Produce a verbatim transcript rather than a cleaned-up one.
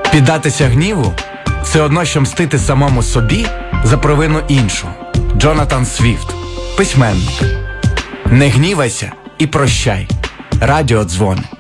Піддатися гніву – це одно, що мстити самому собі за провину іншого. Джонатан Свіфт, письменник. Не гнівайся і прощай. Радіодзвони.